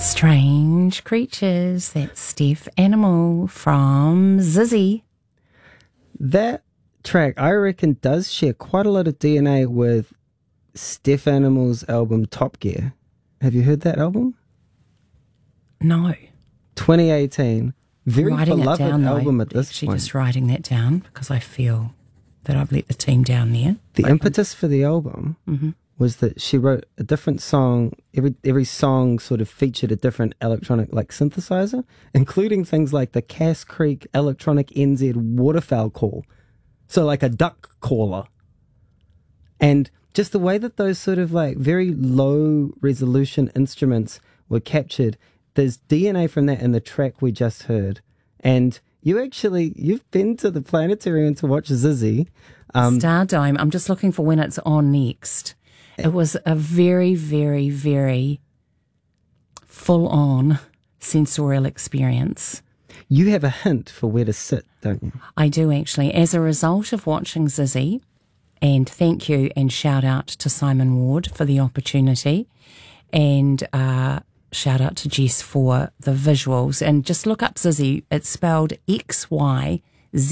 Strange Creatures. That's Steph Animal from Zizzy. That track, I reckon, does share quite a lot of DNA with Steph Animal's album Top Gear. Have you heard that album? No. 2018. Very writing beloved it down, album though. at this Actually, point. just writing that down because I feel that I've let the team down there. The impetus for the album was that she wrote a different song. Every song sort of featured a different electronic like synthesizer, including things like the Cass Creek Electronic NZ waterfowl call. So like a duck caller. And just the way that those sort of like very low resolution instruments were captured, there's DNA from that in the track we just heard. And you've been to the planetarium to watch Zizzy. Stardome. I'm just looking for when it's on next. It was a very, very, very full-on sensorial experience. You have a hint for where to sit, don't you? I do, actually. As a result of watching Zizzy, and thank you and shout out to Simon Ward for the opportunity, and shout out to Jess for the visuals. And just look up Zizzy. It's spelled XYZZY,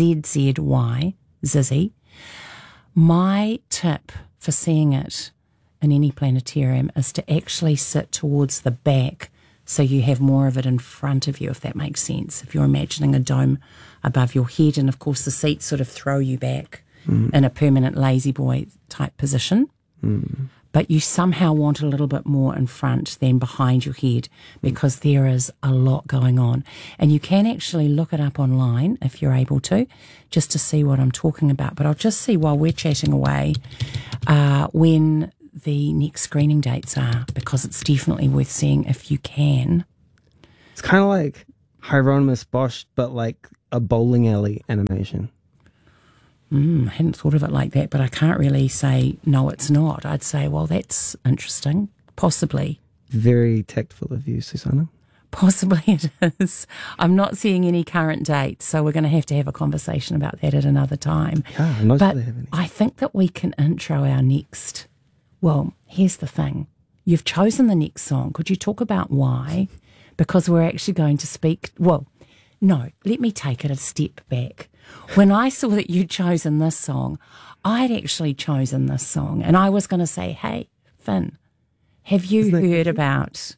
Zizzy. My tip for seeing it in any planetarium is to actually sit towards the back so you have more of it in front of you, if that makes sense. If you're imagining a dome above your head, and of course the seats sort of throw you back in a permanent lazy boy type position. But you somehow want a little bit more in front than behind your head because there is a lot going on. And you can actually look it up online if you're able to, just to see what I'm talking about. But I'll just see while we're chatting away when the next screening dates are, because it's definitely worth seeing if you can. It's kind of like Hieronymus Bosch, but like a bowling alley animation. I hadn't thought of it like that, but I can't really say, no, it's not. I'd say, well, that's interesting. Possibly. Very tactful of you, Susanna. Possibly it is. I'm not seeing any current dates, so we're going to have a conversation about that at another time. Yeah, I'm not but sure they have any. I think that we can intro our next. Well, here's the thing. You've chosen the next song. Could you talk about why? Because we're actually going to speak. Well, no, let me take it a step back. When I saw that you'd chosen this song, I'd actually chosen this song. And I was going to say, hey, Finn, have you heard about...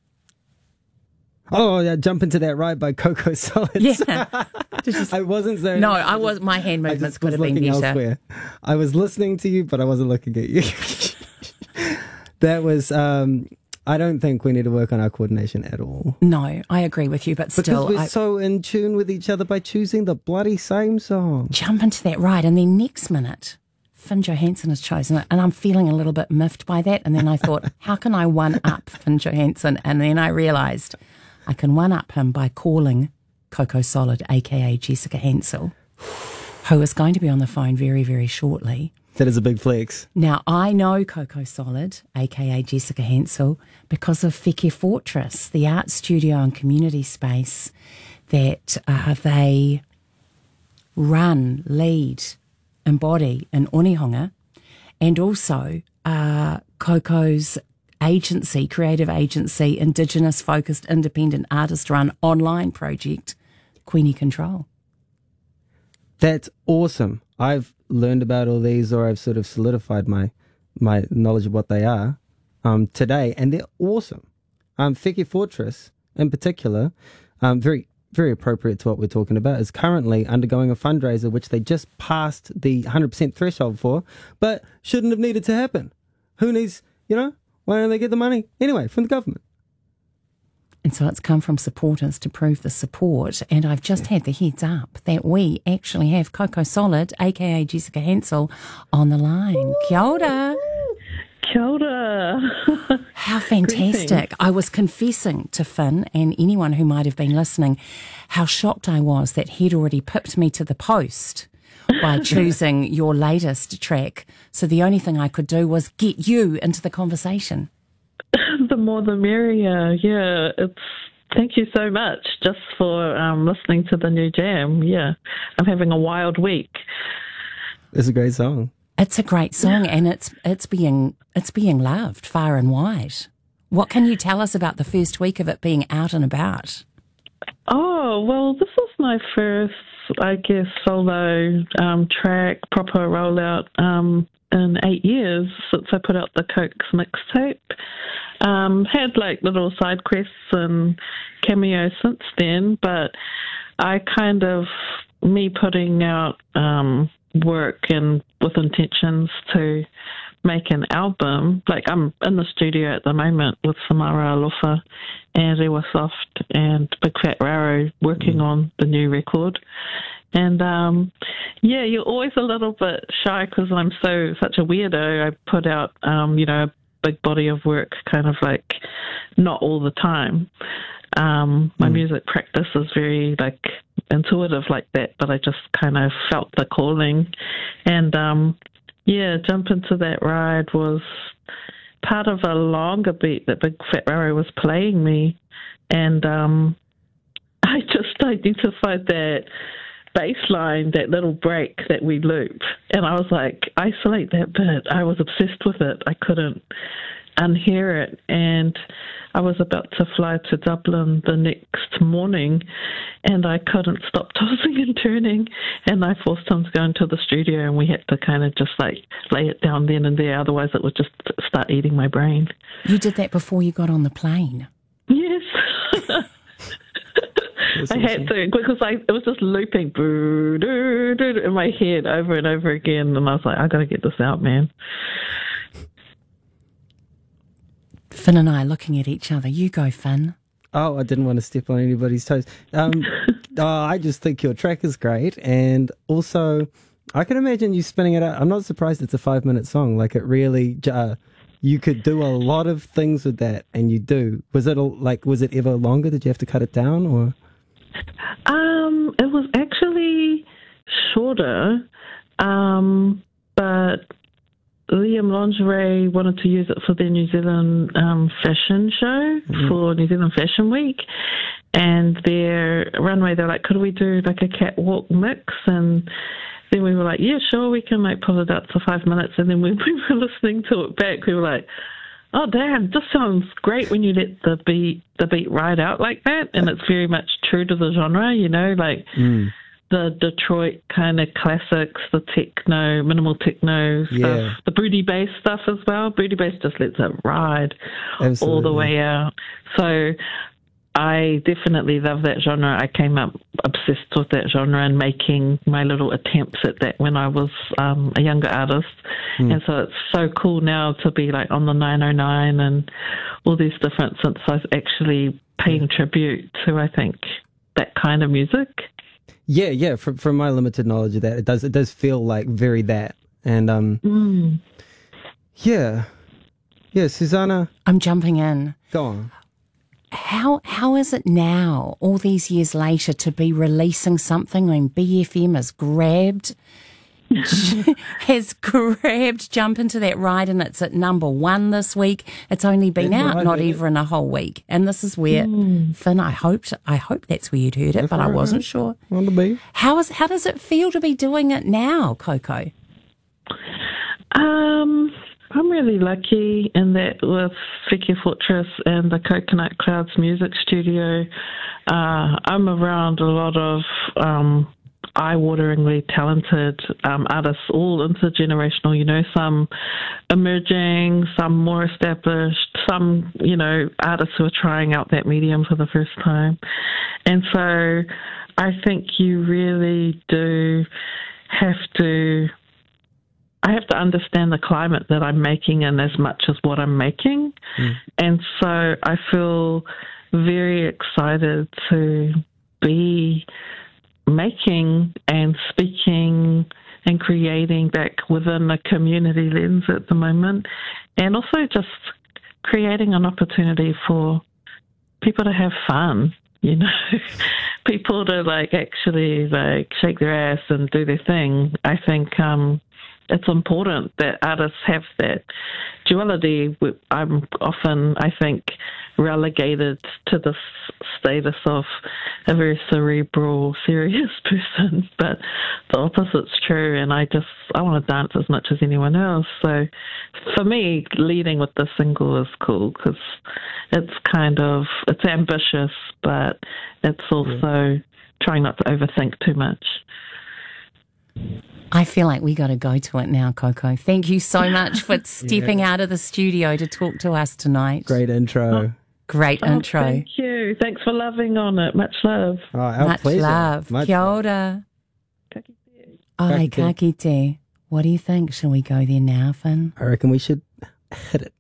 Oh, yeah, Jump Into That Ride by Coco Solid. Yeah. I wasn't saying... No, I was. My hand movements could have been better. Elsewhere. I was listening to you, but I wasn't looking at you. That was... I don't think we need to work on our coordination at all. No, I agree with you, but still... Because we're so in tune with each other by choosing the bloody same song. Jump Into That Ride, and then next minute, Finn Johansson has chosen it, and I'm feeling a little bit miffed by that, and then I thought, how can I one-up Finn Johansson? And then I realised I can one-up him by calling Coco Solid, a.k.a. Jessica Hansel, who is going to be on the phone very, very shortly. That is a big flex. Now, I know Coco Solid, a.k.a. Jessica Hansel, because of Wheke Fortress, the art studio and community space that they run, lead, embody in Onehunga, and also Coco's agency, creative agency, Indigenous-focused, independent, artist-run online project, Queenie Control. That's awesome. I've learned about all these, or I've sort of solidified my knowledge of what they are today, and they're awesome. Wheke Fortress, in particular, very, very appropriate to what we're talking about, is currently undergoing a fundraiser which they just passed the 100% threshold for, but shouldn't have needed to happen. Who needs, why don't they get the money? Anyway, from the government. And so it's come from supporters to prove the support. And I've just had the heads up that we actually have Coco Solid, a.k.a. Jessica Hansel, on the line. Kia ora. Kia ora. How fantastic. Greetings. I was confessing to Finn and anyone who might have been listening how shocked I was that he'd already pipped me to the post by choosing your latest track. So the only thing I could do was get you into the conversation. The more the merrier. Yeah, thank you so much just for listening to the new jam. Yeah, I'm having a wild week. It's a great song. It's a great song, and it's being loved far and wide. What can you tell us about the first week of it being out and about? Oh, well, this was my first, I guess, solo track, proper rollout in 8 years since I put out the Cokes mixtape. Had like little side quests and cameos since then, but I kind of, me putting out work and with intentions to make an album, like I'm in the studio at the moment with Samara Alofa and Rewa Soft and Big Fat Raro working on the new record. And yeah, you're always a little bit shy because I'm such a weirdo. I put out, a big body of work kind of like not all the time. My music practice is very like intuitive like that, but I just kind of felt the calling. And jump into that ride was part of a longer beat that Big Fat Raro was playing me. And I just identified that bass line, that little break that we loop. And I was like, isolate that bit. I was obsessed with it. I couldn't unhear it. And I was about to fly to Dublin the next morning and I couldn't stop tossing and turning. And I forced him to go into the studio and we had to kind of just like lay it down then and there. Otherwise it would just start eating my brain. You did that before you got on the plane? Yes. I had to, because it was just looping in my head over and over again, and I was like, I got to get this out, man. Finn and I are looking at each other. You go, Finn. Oh, I didn't want to step on anybody's toes. I just think your track is great, and also I can imagine you spinning it out. I'm not surprised it's a 5-minute song. Like it really, you could do a lot of things with that, and you do. Was it ever longer? Did you have to cut it down, or? It was actually shorter, but Liam Lingerie wanted to use it for their New Zealand fashion show for New Zealand Fashion Week, and their runway, they're like, could we do like a catwalk mix? And then we were like, yeah, sure, we can like pull it up for 5 minutes. And then when we were listening to it back, we were like, oh damn, this sounds great when you let the beat ride out like that, and it's very much true to the genre, like the Detroit kind of classics, the techno, minimal techno stuff, the booty bass stuff as well. Booty bass just lets it ride all the way out. So I definitely love that genre. I came up obsessed with that genre and making my little attempts at that when I was a younger artist. And so it's so cool now to be like on the 909 and all these different synthesizers actually paying tribute to, I think, that kind of music. Yeah. From my limited knowledge of that, it does feel like very that. And yeah, Susanna, I'm jumping in. Go on. How is it now, all these years later, to be releasing something? I mean, BFM has grabbed Jump Into That Ride, and it's at number 1 this week. It's only been out not even a whole week, and this is where Finn, I hope that's where you'd heard it, but I wasn't sure. How does it feel to be doing it now, Coco? I'm really lucky in that with Whekia Fortress and the Coconut Clouds Music Studio, I'm around a lot of eye-wateringly talented artists, all intergenerational, some emerging, some more established, some, artists who are trying out that medium for the first time. And so I think you really do I have to understand the climate that I'm making in as much as what I'm making. And so I feel very excited to be making and speaking and creating back within a community lens at the moment, and also just creating an opportunity for people to have fun, people to actually shake their ass and do their thing. I think it's important that artists have that duality. I'm often, I think, relegated to this status of a very cerebral, serious person, but the opposite's true, and I want to dance as much as anyone else. So for me, leading with the single is cool because it's ambitious, but it's also trying not to overthink too much. I feel like we got to go to it now, Coco. Thank you so much for stepping out of the studio to talk to us tonight. Great intro. Great intro. Thank you. Thanks for loving on it. Much love. Oh, our Much pleasure. love. Kia ora. Ka kite. Ai, ka kite. What do you think? Shall we go there now, Finn? I reckon we should hit it.